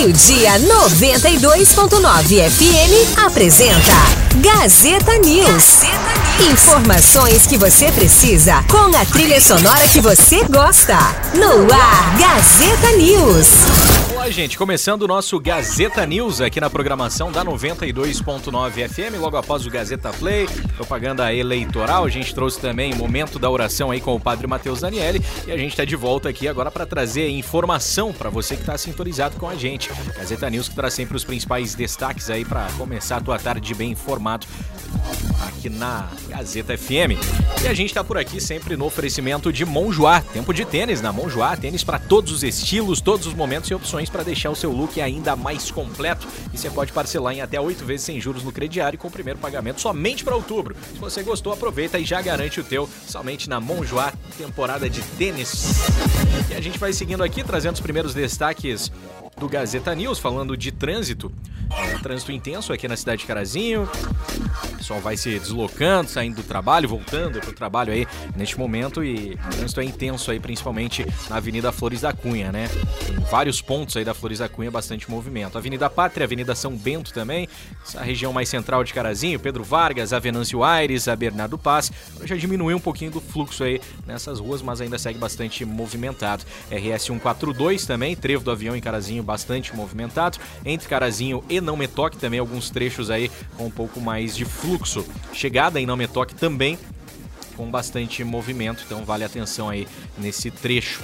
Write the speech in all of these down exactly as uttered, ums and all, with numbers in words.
Meio-dia, noventa e dois ponto nove F M apresenta Gazeta News. Gazeta News. Informações que você precisa com a trilha sonora que você gosta. No ar, Gazeta News. Olá, gente. Começando o nosso Gazeta News aqui na programação da noventa e dois ponto nove F M, logo após o Gazeta Play, propaganda eleitoral. A gente trouxe também o momento da oração aí com o Padre Matheus Daniele e a gente está de volta aqui agora para trazer informação para você que está sintonizado com a gente. Gazeta News que traz sempre os principais destaques aí para começar a tua tarde bem informado aqui na Gazeta F M. E a gente está por aqui sempre no oferecimento de Monjoá, tempo de tênis na Monjoá, tênis para todos os estilos, todos os momentos e opções para deixar o seu look ainda mais completo. E você pode parcelar em até oito vezes sem juros no crediário com o primeiro pagamento somente para outubro. Se você gostou, aproveita e já garante o teu somente na Monjoá, temporada de tênis. E a gente vai seguindo aqui, trazendo os primeiros destaques do Gazeta News, falando de trânsito. É, trânsito intenso aqui na cidade de Carazinho. O pessoal vai se deslocando, saindo do trabalho, voltando para o trabalho aí neste momento, e o trânsito é intenso aí, principalmente na Avenida Flores da Cunha, né? Tem vários pontos aí da Flores da Cunha, bastante movimento. Avenida Pátria, Avenida São Bento também, essa região mais central de Carazinho, Pedro Vargas, a Venâncio Aires, a Bernardo Paz. Já diminuiu um pouquinho do fluxo aí nessas ruas, mas ainda segue bastante movimentado. R S cento e quarenta e dois também, Trevo do Avião em Carazinho, bastante movimentado. Entre Carazinho e Não Me Toque também alguns trechos aí com um pouco mais de fluxo. Chegada em Não Me Toque também com bastante movimento, então vale atenção aí nesse trecho.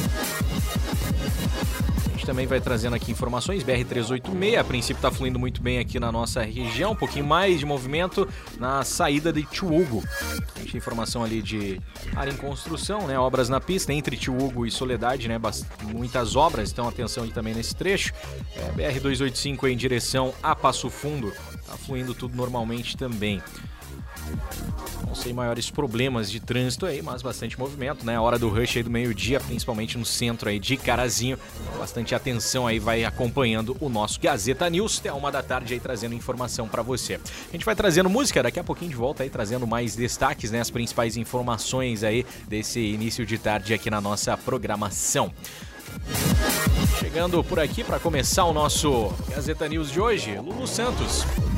A gente também vai trazendo aqui informações. B R trezentos e oitenta e seis, a princípio está fluindo muito bem aqui na nossa região, um pouquinho mais de movimento na saída de Tiúgo. A gente tem informação ali de área em construção, né? Obras na pista entre Tiúgo e Soledade, né? Bast- muitas obras, então atenção aí também nesse trecho. É, B R duzentos e oitenta e cinco em direção a Passo Fundo, tá fluindo tudo normalmente também. Não sei maiores problemas de trânsito aí, mas bastante movimento, né? A hora do rush aí do meio-dia, principalmente no centro aí de Carazinho. Bastante atenção aí, vai acompanhando o nosso Gazeta News até uma da tarde aí, trazendo informação pra você. A gente vai trazendo música, daqui a pouquinho de volta aí, trazendo mais destaques, né? As principais informações aí desse início de tarde aqui na nossa programação. Chegando por aqui para começar o nosso Gazeta News de hoje, Lulu Santos.